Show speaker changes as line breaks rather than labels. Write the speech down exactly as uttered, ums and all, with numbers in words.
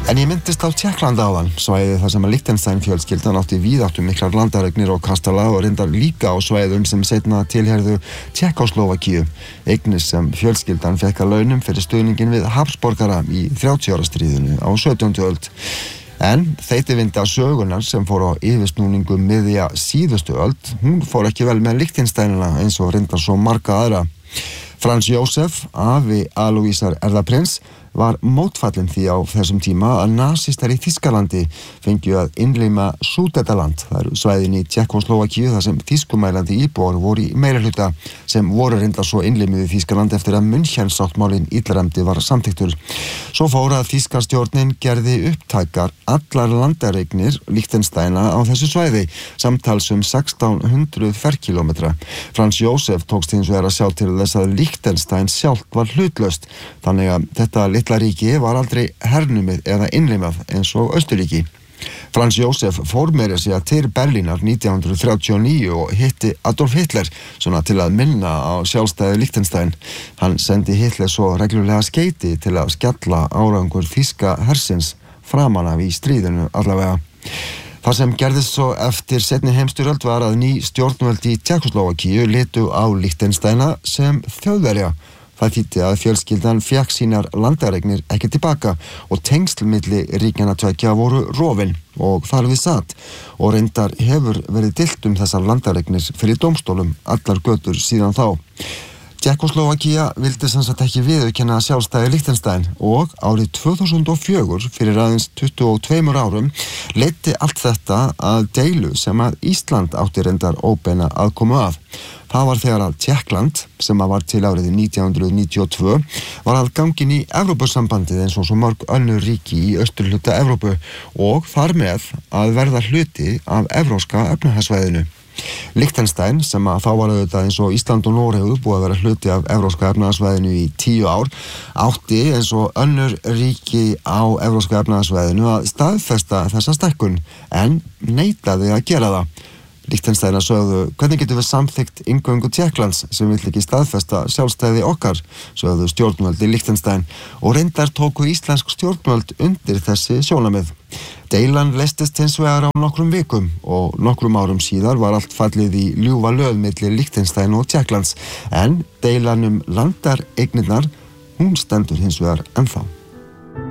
En ég myndist á Tékklandi áðan, svæðið þar sem að Liechtenstein fjölskyldan átti víðáttu miklar landareignir og kastala og reyndar líka á svæðum sem seinna tilheyrðu Tékkóslóvakíu, eignir sem fjölskyldan fékk að launum fyrir stuðninginn við Habsborgara í þrjátíu ára stríðinu á sautjándu öld. En þeytivinda sögunar sem fór á yfirsnúningu miðja síðustu öld, hún fór ekki vel með Liechtensteinina eins og reyndar svo marga aðra. Franz Josef, afi Aloisar erfðaprins, var mótfallinn því á þessum tíma að nasistar í Þýskalandi fengju að innlima Súdetaland, það eru svæðin í Tékkóslóvakíu þar sem þýskumælandi íbúar voru í meirihluta, sem voru reyndar svo innlimið í Þýskaland eftir að München-sáttmálinn illræmdi var samþykktur. Svo fór að þýska stjórnin gerði upptækar allar landareignir Liechtensteina á þessu svæði, samtals um sextán hundruð ferkílómetra. Franz Josef tókst hins vegar að sjá til þess að Liechtenstein sjálft var hlutlaust, þannig að þetta litla ríki var aldrei hernumið eða innlimað eins og Austurríki. Franz Josef fór meira sig að til Berlínar nítján hundruð þrjátíu og níu og hitti Adolf Hitler, svona til að minna á sjálfstæði Liechtenstein. Hann sendi Hitler svo reglulega skeyti til að skella árangur þýska hersins framan af í stríðinu allavega. Það sem gerðist svo eftir seinni heimsstyrjöld var að ný stjórnvöld í Tékkóslóvakíu litu á Liechtensteina sem Þjóðverja. Það þýddi að fjölskyldan fékk sínar landareignir ekki tilbaka og tengsl milli ríkjanna tveggja voru rofin og þar við satt og reyndar hefur verið deilt um þessar landareignir fyrir dómstólum allar götur síðan þá. Tékkóslóvakía vildi sem sagt ekki viðurkenna sjálfstæði Liechtenstein og árið tvö þúsund og fjögur, fyrir aðeins tuttugu og tveimur árum, leiddi allt þetta að deilu sem að Ísland átti reyndar óbeina aðkomu að. Það var þegar að Tékkland, sem að var til árið nítján hundruð níutíu og tvö, var að gangin í Evrópusambandið eins og svo mörg önnur ríki í austurhluta Evrópu og þar með að verða hluti af evrópska efnahagssvæðinu. Liechtenstein, sem að þá var auðvitað eins og Ísland og Noregur búið að vera hluti af evrópska efnahagssvæðinu í tíu ár, átti eins og önnur ríki á evrópska efnahagssvæðinu að staðfesta þessa stækkun, en neitaði að gera það. Liechtensteina sögðu, hvernig getum við samþykkt inngöngu Tékklands sem vill ekki staðfesta sjálfstæði okkar, sögðu stjórnvöld í Liechtenstein og reyndar tóku íslensk stjórnvöld undir þessi sjónarmið. Deilan leystist hins vegar á nokkrum vikum og nokkrum árum síðar var allt fallið í ljúfa löð milli Liechtenstein og Tékklands, en deilan um landareignirnar, hún stendur hins vegar ennþá.